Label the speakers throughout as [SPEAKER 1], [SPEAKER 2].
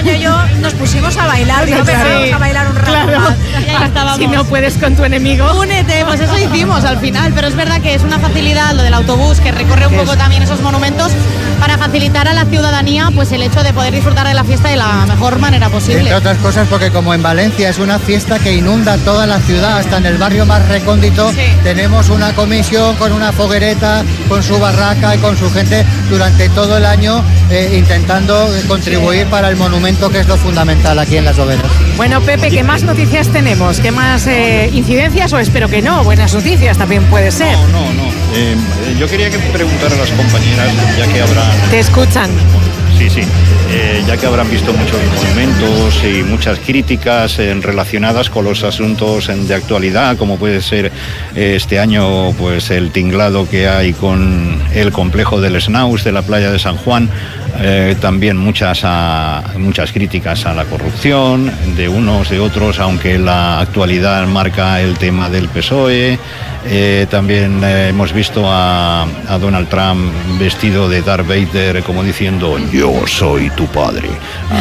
[SPEAKER 1] año yo nos pusimos a bailar, ¿no? Vamos a bailar un rato.
[SPEAKER 2] Claro. Si no puedes con tu enemigo.
[SPEAKER 3] Únete, pues eso hicimos al final, pero es verdad que es una facilidad lo del autobús que recorre un poco también esos monumentos para facilitar a la ciudadanía pues el hecho de poder disfrutar de la fiesta de la mejor manera posible.
[SPEAKER 4] Entre otras cosas porque como en Valencia es una fiesta que inunda toda la ciudad, hasta en el barrio más recóndito, tenemos una comisión con una foguereta, con su barraca y con su gente durante todo el año intentando contribuir para el monumento, que es lo fundamental aquí en Las Hogueras.
[SPEAKER 2] Bueno, Pepe, ¿qué más noticias tenemos? ¿Qué más incidencias? O espero que no, buenas noticias también puede ser.
[SPEAKER 5] No. Yo quería que preguntara a las compañeras, ya que habrán...
[SPEAKER 2] Te escuchan.
[SPEAKER 5] Sí. Ya que habrán visto muchos monumentos y muchas críticas relacionadas con los asuntos de actualidad, como puede ser este año pues el tinglado que hay con el complejo del Snaus de la playa de San Juan. También muchas críticas a la corrupción de unos, de otros, aunque la actualidad marca el tema del PSOE. También hemos visto a Donald Trump vestido de Darth Vader, como diciendo: yo soy tu padre.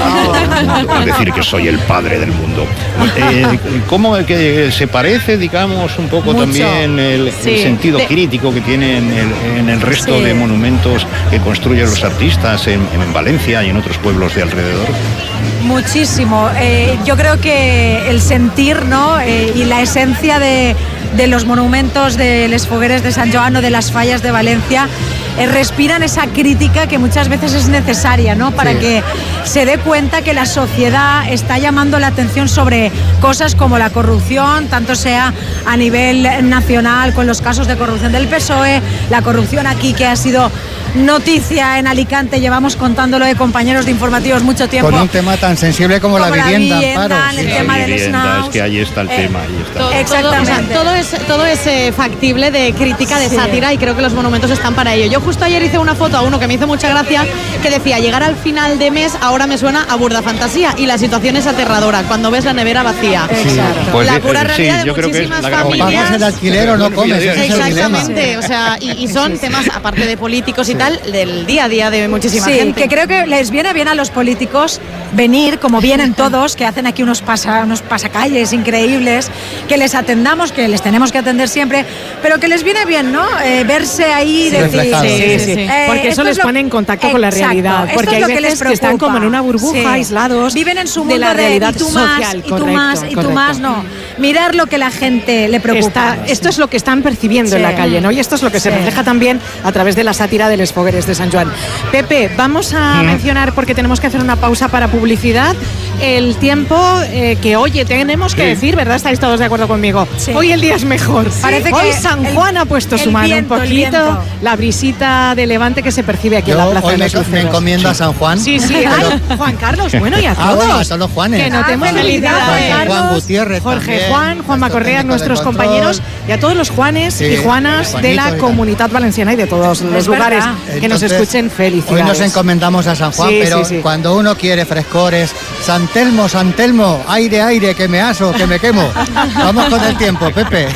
[SPEAKER 5] Es decir, que soy el padre del mundo. ¿Cómo que se parece, digamos, un poco mucho también el sentido crítico que tiene en el resto de monumentos que construyen los artistas en Valencia y en otros pueblos de alrededor?
[SPEAKER 1] Muchísimo. Yo creo que el sentir, ¿no? Y la esencia de los monumentos de Les Fogueres de Sant Joan o de las fallas de Valencia respiran esa crítica que muchas veces es necesaria, ¿no? Para que se dé cuenta que la sociedad está llamando la atención sobre cosas como la corrupción, tanto sea a nivel nacional con los casos de corrupción del PSOE, la corrupción aquí que ha sido noticia en Alicante, llevamos contándolo de compañeros de informativos mucho tiempo.
[SPEAKER 4] Con un tema tan sensible como la vivienda, Amparo.
[SPEAKER 1] El tema del Snaus.
[SPEAKER 5] Es que ahí está el tema.
[SPEAKER 1] Exactamente.
[SPEAKER 3] Todo es factible de crítica, de sátira, y creo que los monumentos están para ello. Yo justo ayer hice una foto a uno que me hizo mucha gracia, que decía: llegar al final de mes ahora me suena a burda fantasía, y la situación es aterradora cuando ves la nevera vacía.
[SPEAKER 5] Pues
[SPEAKER 3] la pura realidad de muchísimas familias.
[SPEAKER 4] Pagas el alquiler o no comes.
[SPEAKER 3] Exactamente, o sea, y son temas, aparte de políticos y tal, del día a día de muchísima gente.
[SPEAKER 1] Que creo que les viene bien a los políticos venir, como vienen todos, que hacen aquí unos pasacalles increíbles, que les atendamos, que les tenemos que atender siempre, pero que les viene bien, ¿no? Verse ahí, decir...
[SPEAKER 2] Sí. Porque eso les pone en contacto con la realidad. Porque hay veces que están como en una burbuja, aislados.
[SPEAKER 1] Viven en su mundo
[SPEAKER 2] de la realidad
[SPEAKER 1] y tú
[SPEAKER 2] social.
[SPEAKER 1] Y tú más, no. Mirar lo que la gente le preocupa.
[SPEAKER 2] Esto es lo que están percibiendo en la calle, ¿no? Y esto es lo que se refleja también a través de la sátira de Les Fogueres de Sant Joan. Pepe, vamos a mencionar, porque tenemos que hacer una pausa para publicidad, el tiempo que hoy tenemos que decir, ¿verdad? ¿Estáis todos de acuerdo conmigo? Hoy el día es mejor.
[SPEAKER 1] Parece
[SPEAKER 2] hoy
[SPEAKER 1] que
[SPEAKER 2] San Juan ha puesto su mano un poquito, la brisita de levante que se percibe aquí en la plaza de los Luceros.
[SPEAKER 4] Me encomiendo a San Juan.
[SPEAKER 2] Sí. Ay, Juan Carlos, bueno, y a todos.
[SPEAKER 4] Bueno, a todos los Juanes.
[SPEAKER 2] Que no te hemos olvidado.
[SPEAKER 4] Juan Gutiérrez
[SPEAKER 2] Jorge también, Juan Macorrea, nuestros compañeros, y a todos los Juanes y Juanas de la Comunidad Valenciana y de todos los lugares que nos escuchen. Felicidades.
[SPEAKER 4] Hoy nos encomendamos a San Juan, pero cuando uno quiere frescores, San Telmo, aire, que me aso, que me quemo. Vamos con el tiempo, Pepe.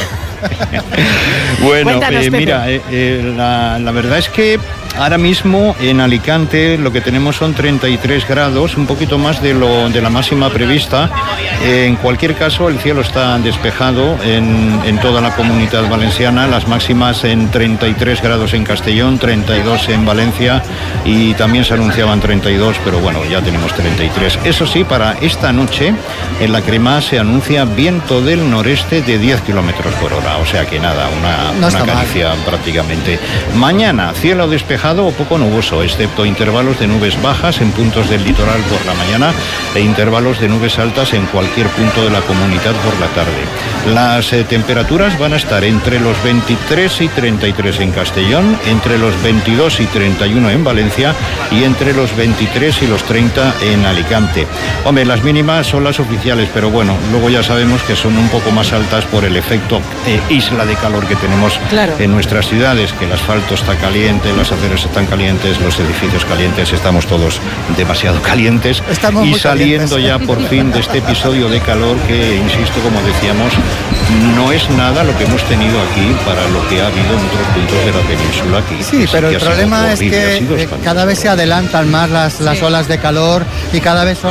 [SPEAKER 5] Bueno, mira, la verdad es que ahora mismo en Alicante lo que tenemos son 33 grados, un poquito más de la máxima prevista. En cualquier caso, el cielo está despejado en toda la Comunidad Valenciana, las máximas en 33 grados en Castellón, 32 en Valencia, y también se anunciaban 32, pero bueno, ya tenemos 33. Eso sí, para esta noche en la Cremá se anuncia viento del noreste de 10 kilómetros por hora, o sea que nada, una caricia prácticamente. Mañana, cielo despejado o poco nuboso, excepto intervalos de nubes bajas en puntos del litoral por la mañana e intervalos de nubes altas en cualquier punto de la comunidad por la tarde. Las temperaturas van a estar entre los 23 y 33 en Castellón, entre los 22 y 31 en Valencia y entre los 23 y los 30 en Alicante. Hombre, las mínimas son las oficiales, pero bueno, luego ya sabemos que son un poco más altas por el efecto isla de calor que tenemos en nuestras ciudades, que el asfalto está caliente, las aceras están calientes, los edificios calientes, estamos todos demasiado calientes.
[SPEAKER 4] Estamos
[SPEAKER 5] y saliendo
[SPEAKER 4] calientes.
[SPEAKER 5] Ya por fin de este episodio de calor que, insisto, como decíamos, no es nada lo que hemos tenido aquí para lo que ha habido en otros puntos de la península aquí.
[SPEAKER 4] Sí, pero el problema es que cada vez se adelantan más las olas de calor y cada vez son